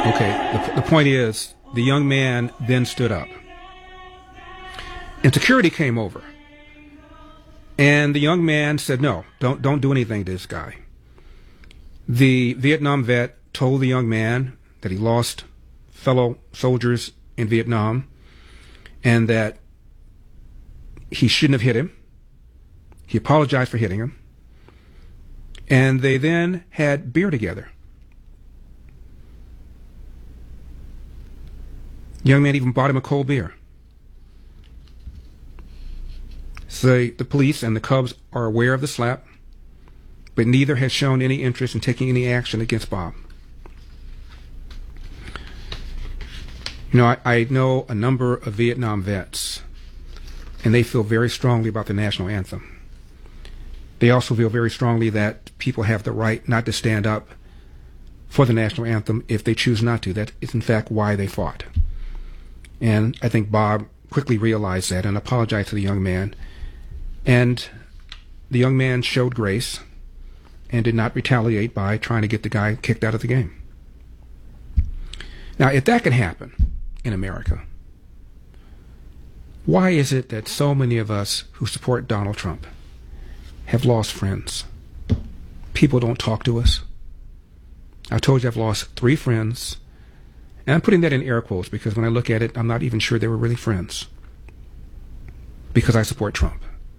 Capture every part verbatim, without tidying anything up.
Okay, the, the point is, the young man then stood up. And security came over. And the young man said, no, don't, don't do anything to this guy. The Vietnam vet told the young man that he lost fellow soldiers in Vietnam and that he shouldn't have hit him. He apologized for hitting him. And they then had beer together. The young man even bought him a cold beer. So the police and the Cubs are aware of the slap, but neither has shown any interest in taking any action against Bob. You know, I, I know a number of Vietnam vets, and they feel very strongly about the national anthem. They also feel very strongly that people have the right not to stand up for the national anthem if they choose not to. That is, in fact, why they fought. And I think Bob quickly realized that and apologized to the young man. And the young man showed grace and did not retaliate by trying to get the guy kicked out of the game. Now, if that can happen in America, why is it that so many of us who support Donald Trump have lost friends? People don't talk to us. I told you I've lost three friends. And I'm putting that in air quotes because when I look at it, I'm not even sure they were really friends. Because I support Trump.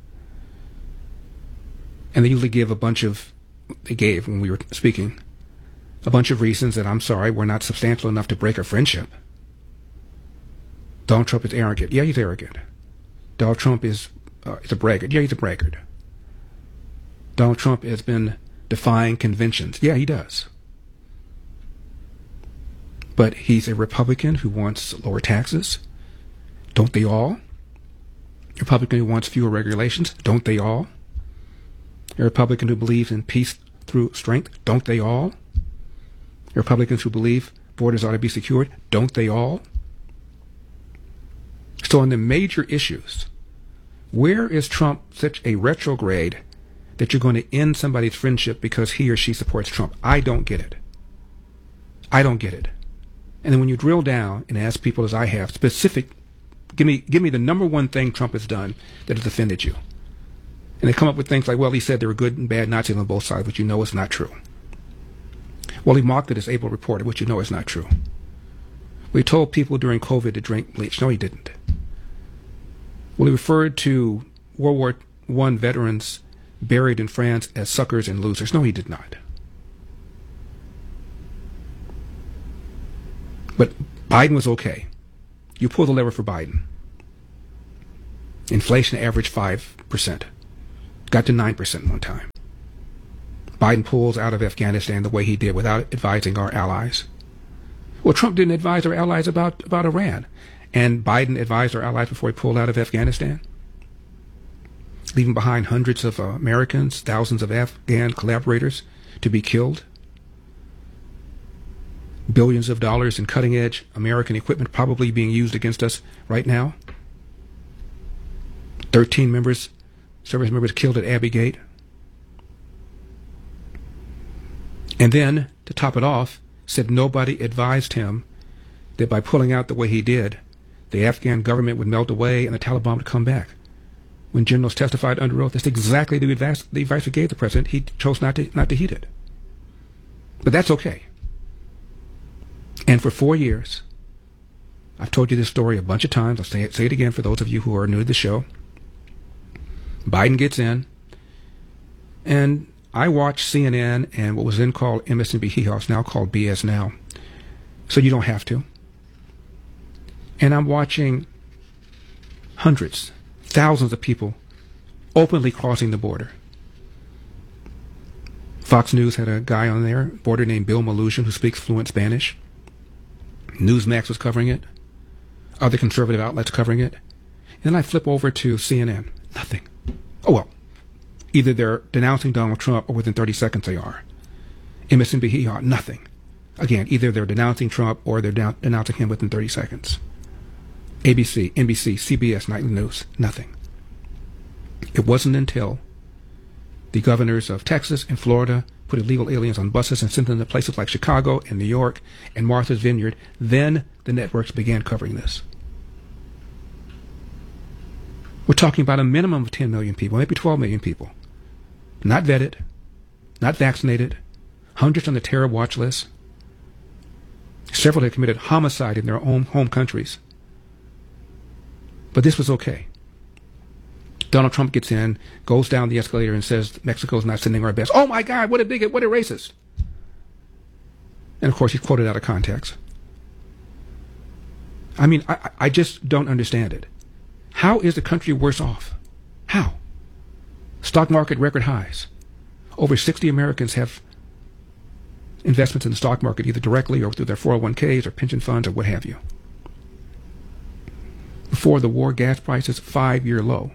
And they usually give a bunch of, they gave when we were speaking, a bunch of reasons that I'm sorry, we're not substantial enough to break our friendship. Donald Trump is arrogant. Yeah, he's arrogant. Donald Trump is, uh, is a braggart. Yeah, he's a braggart. Donald Trump has been defying conventions. Yeah, he does. But he's a Republican who wants lower taxes. Don't they all? A Republican who wants fewer regulations. Don't they all? A Republican who believes in peace through strength. Don't they all? Republicans who believe borders ought to be secured. Don't they all? So on the major issues, where is Trump such a retrograde that you're going to end somebody's friendship because he or she supports Trump? I don't get it. I don't get it. And then when you drill down and ask people, as I have, specific, give me give me the number one thing Trump has done that has offended you. And they come up with things like, well, he said there were good and bad Nazis on both sides, which you know is not true. Well, he mocked the disabled reporter, which you know is not true. We told people during COVID to drink bleach. No, he didn't. Well, he referred to World War One veterans buried in France as suckers and losers. No, he did not. But Biden was okay. You pull the lever for Biden. Inflation averaged five percent. Got to nine percent one time. Biden pulls out of Afghanistan the way he did without advising our allies. Well, Trump didn't advise our allies about, about Iran. And Biden advised our allies before he pulled out of Afghanistan, leaving behind hundreds of uh, Americans, thousands of Afghan collaborators to be killed. Billions of dollars in cutting-edge American equipment probably being used against us right now. Thirteen members, service members killed at Abbey Gate. And then, to top it off, said nobody advised him that by pulling out the way he did, the Afghan government would melt away and the Taliban would come back. When generals testified under oath, that's exactly the advice, the advice we gave the president. He chose not to, not to heed it. But that's okay. And for four years, I've told you this story a bunch of times. I'll say it, say it again for those of you who are new to the show. Biden gets in, and I watch C N N and what was then called M S N B C, now called B S Now. So you don't have to. And I'm watching hundreds, thousands of people openly crossing the border. Fox News had a guy on their border named Bill Maluzhin who speaks fluent Spanish. Newsmax was covering it. Other conservative outlets covering it. And then I flip over to C N N. Nothing. Oh, well, either they're denouncing Donald Trump or within thirty seconds they are. M S N B C, nothing. Again, either they're denouncing Trump or they're down, denouncing him within thirty seconds. A B C, N B C, C B S, Nightly News, nothing. It wasn't until the governors of Texas and Florida put illegal aliens on buses and sent them to places like Chicago and New York and Martha's Vineyard. Then the networks began covering this. We're talking about a minimum of ten million people, maybe twelve million people. Not vetted, not vaccinated, hundreds on the terror watch list. Several had committed homicide in their own home countries. But this was okay. Donald Trump gets in, goes down the escalator and says Mexico's not sending our best. Oh my God, what a bigot, what a racist. And of course he's quoted out of context. I mean, I, I just don't understand it. How is the country worse off? How? Stock market record highs. Over sixty Americans have investments in the stock market, either directly or through their four oh one k's or pension funds or what have you. Before the war, gas prices, five-year low.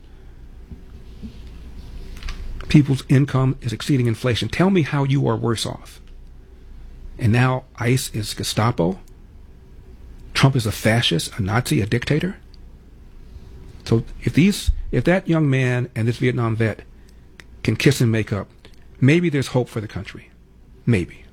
People's income is exceeding inflation. Tell me how you are worse off. And now ICE is Gestapo? Trump is a fascist, a Nazi, a dictator? So if these, if that young man and this Vietnam vet can kiss and make up, maybe there's hope for the country. Maybe.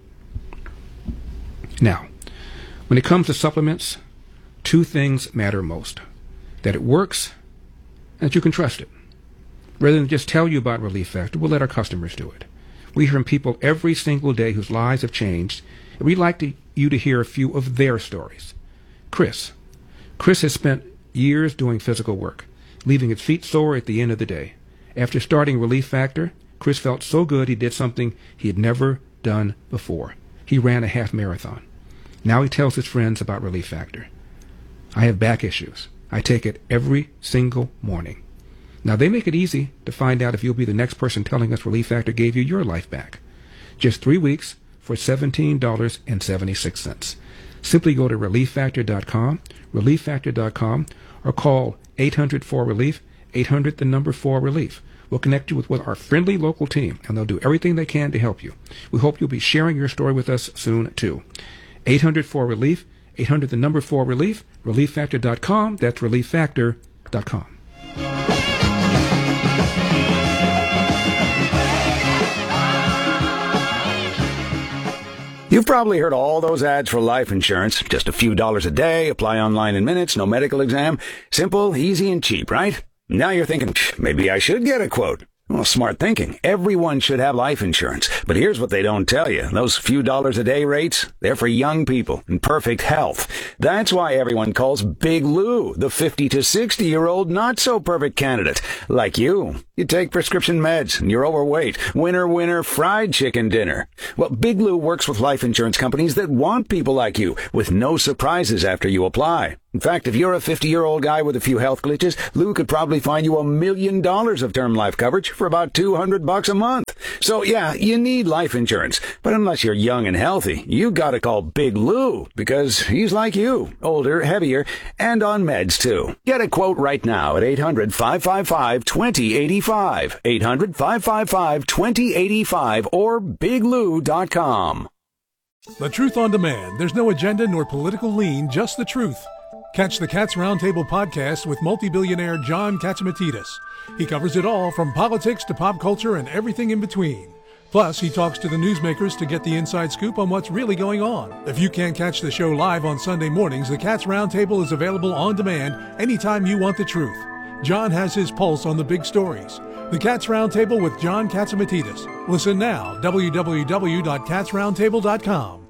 Now, when it comes to supplements, two things matter most. That it works and that you can trust it. Rather than just tell you about Relief Factor, we'll let our customers do it. We hear from people every single day whose lives have changed, and we'd like to, you to hear a few of their stories. Chris. Chris has spent years doing physical work, leaving his feet sore at the end of the day. After starting Relief Factor, Chris felt so good he did something he had never done before. He ran a half marathon. Now he tells his friends about Relief Factor. I have back issues. I take it every single morning. Now, they make it easy to find out if you'll be the next person telling us Relief Factor gave you your life back. Just three weeks for seventeen dollars and seventy-six cents. Simply go to relief factor dot com, relief factor dot com, or call eight hundred four relief, eight hundred the number four relief. We'll connect you with, with our friendly local team, and they'll do everything they can to help you. We hope you'll be sharing your story with us soon, too. eight hundred four relief, eight hundred the number four relief, relief factor dot com. That's relief factor dot com. You've probably heard all those ads for life insurance. Just a few dollars a day, apply online in minutes, no medical exam. Simple, easy, and cheap, right? Now you're thinking, maybe I should get a quote. Well, smart thinking. Everyone should have life insurance. But here's what they don't tell you. Those few dollars a day rates, they're for young people in perfect health. That's why everyone calls Big Lou the fifty to sixty year old not so perfect candidate. Like you. You take prescription meds and you're overweight. Winner, winner, fried chicken dinner. Well, Big Lou works with life insurance companies that want people like you with no surprises after you apply. In fact, if you're a fifty-year-old guy with a few health glitches, Lou could probably find you a million dollars of term life coverage for about two hundred bucks a month. So yeah, you need life insurance. But unless you're young and healthy, you gotta call Big Lou because he's like you, older, heavier, and on meds too. Get a quote right now at eight hundred, five five five, two zero eight five, eight hundred, five five five, two zero eight five, or big lou dot com. The Truth on Demand. There's no agenda nor political lean, just the truth. Catch the Cats Roundtable podcast with multi-billionaire John Catsimatidis. He covers it all from politics to pop culture and everything in between. Plus, he talks to the newsmakers to get the inside scoop on what's really going on. If you can't catch the show live on Sunday mornings, the Cats Roundtable is available on demand anytime you want the truth. John has his pulse on the big stories. The Cats Roundtable with John Catsimatidis. Listen now, w w w dot cats roundtable dot com.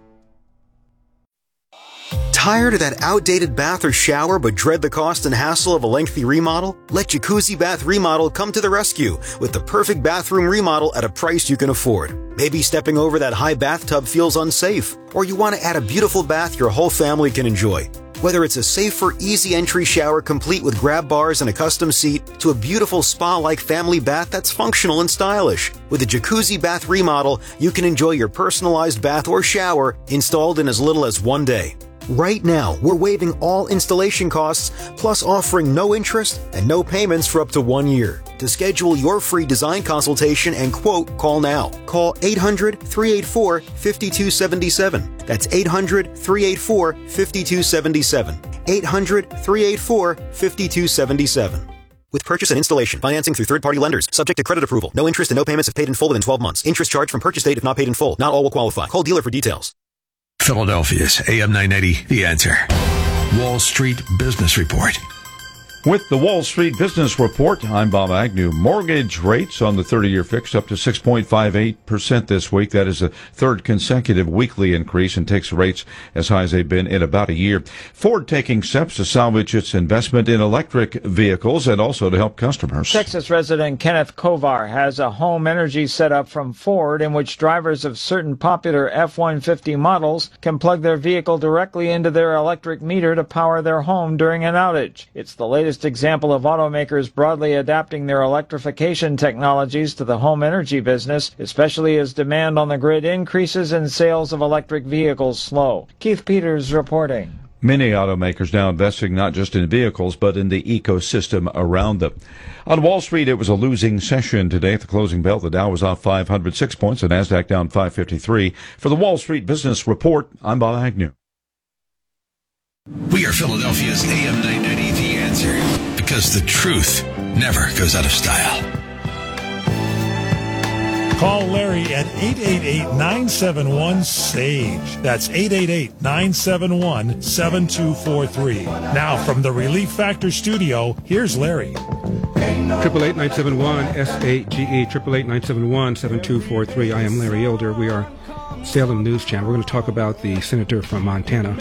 Tired of that outdated bath or shower but dread the cost and hassle of a lengthy remodel? Let Jacuzzi Bath Remodel come to the rescue with the perfect bathroom remodel at a price you can afford. Maybe stepping over that high bathtub feels unsafe, or you want to add a beautiful bath your whole family can enjoy. Whether it's a safer, easy entry shower complete with grab bars and a custom seat, to a beautiful spa-like family bath that's functional and stylish. With a Jacuzzi Bath Remodel, you can enjoy your personalized bath or shower installed in as little as one day. Right now, we're waiving all installation costs, plus offering no interest and no payments for up to one year. To schedule your free design consultation and quote, call now. Call eight hundred, three eight four, five two seven seven. That's eight hundred, three eight four, five two seven seven. eight hundred, three eight four, five two seven seven. With purchase and installation, financing through third-party lenders, subject to credit approval. No interest and no payments if paid in full within twelve months. Interest charged from purchase date if not paid in full. Not all will qualify. Call dealer for details. Philadelphia's A M nine eighty, The Answer. Wall Street Business Report. With the Wall Street Business Report, I'm Bob Agnew. Mortgage rates on the thirty-year fixed up to six point five eight percent this week. That is the third consecutive weekly increase and takes rates as high as they've been in about a year. Ford taking steps to salvage its investment in electric vehicles and also to help customers. Texas resident Kenneth Kovar has a home energy setup from Ford in which drivers of certain popular F one fifty models can plug their vehicle directly into their electric meter to power their home during an outage. It's the latest example of automakers broadly adapting their electrification technologies to the home energy business, especially as demand on the grid increases and sales of electric vehicles slow. Keith Peters reporting. Many automakers now investing not just in vehicles, but in the ecosystem around them. On Wall Street, it was a losing session today. At the closing bell, the Dow was off five hundred six points, the NASDAQ down five fifty-three. For the Wall Street Business Report, I'm Bob Agnew. We are Philadelphia's A M nine ninety, The Answer, because the truth never goes out of style. Call Larry at eight eight eight, nine seven one, S A G E. That's eight eight eight, nine seven one, seven two four three. Now from the Relief Factor studio, here's Larry. Triple eight nine seven one S A G E. Triple eight nine seven one seven two four three. I am Larry Elder. We are Salem News Channel. We're going to talk about the senator from Montana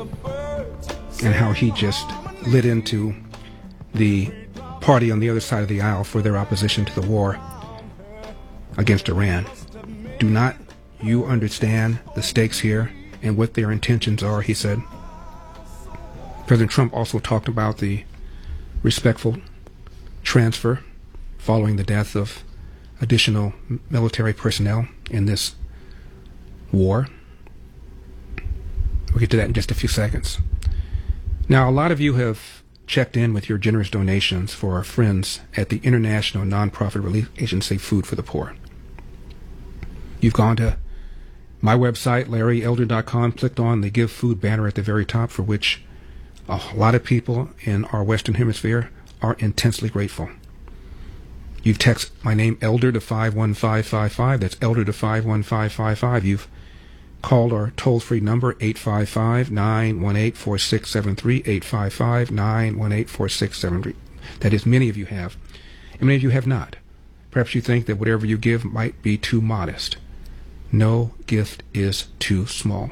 and how he just lit into the party on the other side of the aisle for their opposition to the war against Iran. Do not you understand the stakes here and what their intentions are, he said. President Trump also talked about the respectful transfer following the death of additional military personnel in this war. We'll get to that in just a few seconds. Now, a lot of you have checked in with your generous donations for our friends at the international nonprofit relief agency Food for the Poor. You've gone to my website, larry elder dot com, clicked on the Give Food banner at the very top, for which a lot of people in our Western Hemisphere are intensely grateful. You've texted my name, Elder, to five one five five five. That's Elder to five one five five five. You've called our toll-free number, eight five five, nine one eight, four six seven three, eight five five, nine one eight, four six seven three. That is, many of you have, and many of you have not. Perhaps you think that whatever you give might be too modest. No gift is too small.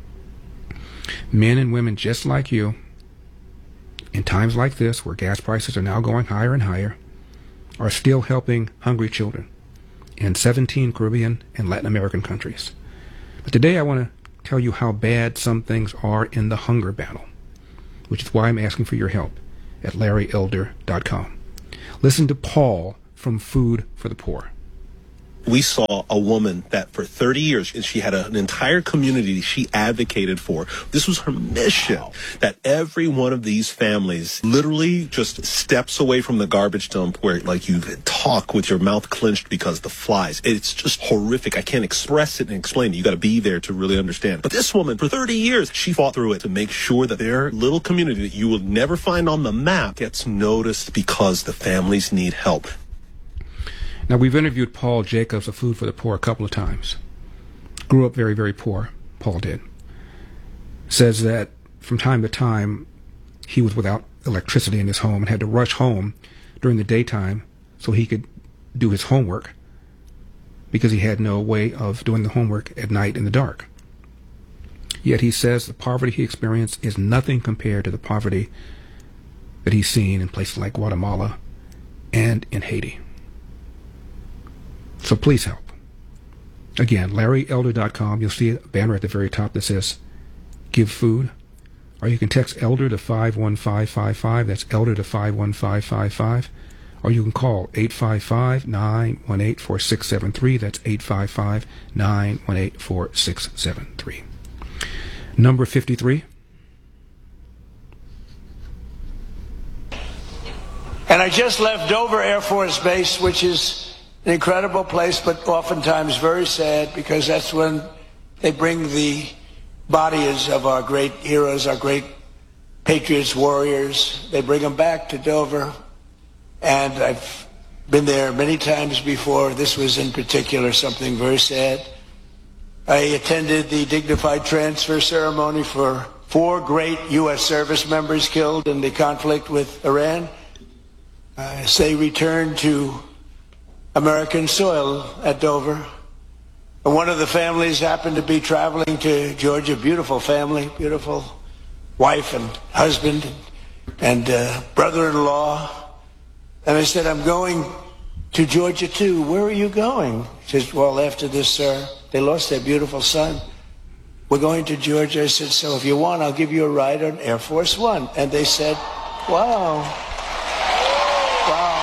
Men and women just like you, in times like this, where gas prices are now going higher and higher, are still helping hungry children in seventeen Caribbean and Latin American countries. But today I want to tell you how bad some things are in the hunger battle, which is why I'm asking for your help at larry elder dot com. Listen to Paul from Food for the Poor. We saw a woman that for thirty years, she had a, an entire community she advocated for. This was her mission, wow. That every one of these families literally just steps away from the garbage dump where like you talk with your mouth clenched because the flies. It's just horrific. I can't express it and explain it. You got to be there to really understand. But this woman, for thirty years, she fought through it to make sure that their little community that you will never find on the map gets noticed because the families need help. Now, we've interviewed Paul Jacobs of Food for the Poor a couple of times. Grew up very, very poor, Paul did. Says that from time to time, he was without electricity in his home and had to rush home during the daytime so he could do his homework because he had no way of doing the homework at night in the dark. Yet he says the poverty he experienced is nothing compared to the poverty that he's seen in places like Guatemala and in Haiti. So please help. Again, larry elder dot com. You'll see a banner at the very top that says Give Food. Or you can text Elder to five one five five five. That's Elder to five one five five five. Or you can call eight five five, nine one eight, four six seven three. That's eight five five, nine one eight, four six seven three. Number fifty-three. And I just left Dover Air Force Base, which is an incredible place, but oftentimes very sad, because that's when they bring the bodies of our great heroes, our great patriots, warriors. They bring them back to Dover. and I've been there many times before. This was in particular something very sad. I attended the dignified transfer ceremony for four great U S service members killed in the conflict with Iran. As they returned to American soil at Dover. And one of the families happened to be traveling to Georgia. Beautiful family, beautiful wife and husband and uh, brother-in-law. And I said, I'm going to Georgia too. Where are you going? She says, well, after this, sir, they lost their beautiful son. We're going to Georgia. I said, so if you want, I'll give you a ride on Air Force One. And they said, wow. Wow.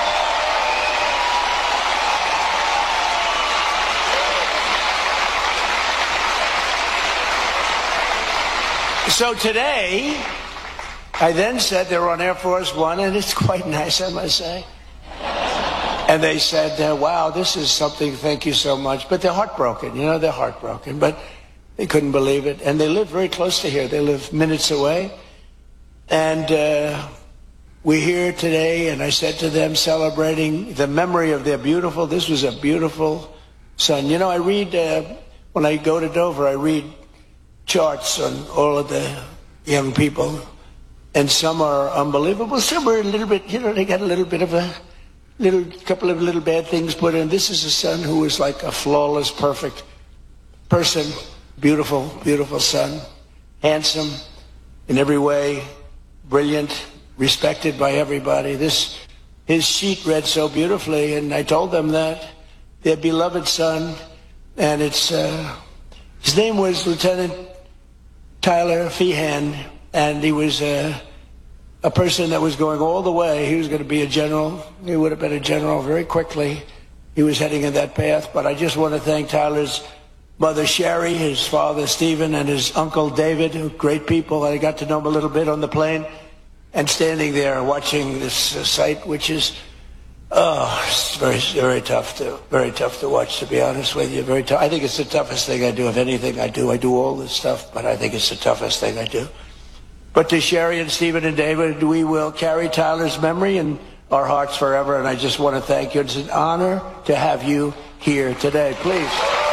So today, I then said they're on Air Force One, and it's quite nice, I must say. And they said, uh, wow, this is something, thank you so much. But they're heartbroken, you know, they're heartbroken. But they couldn't believe it. And they live very close to here. They live minutes away. And uh, we're here today, and I said to them, celebrating the memory of their beautiful, this was a beautiful son. You know, I read, uh, when I go to Dover, I read charts on all of the young people. And some are unbelievable. Some are a little bit, you know, they got a little bit of a little couple of little bad things put in. This is a son who is like a flawless, perfect person. Beautiful, beautiful son. Handsome in every way. Brilliant. Respected by everybody. This, his sheet read so beautifully, and I told them that. Their beloved son. And it's, uh, his name was Lieutenant Tyler Feehan, and he was uh, a person that was going all the way. He was going to be a general. He would have been a general very quickly. He was heading in that path. But I just want to thank Tyler's mother, Sherry, his father, Stephen, and his uncle, David, who great people. I got to know them a little bit on the plane. And standing there watching this uh, sight, which is, oh, it's very, very tough to, very tough to watch, to be honest with you. Very tough. I think it's the toughest thing I do. If anything I do, I do all this stuff, but I think it's the toughest thing I do. But to Sherry and Stephen and David, we will carry Tyler's memory in our hearts forever. And I just want to thank you. It's an honor to have you here today. Please.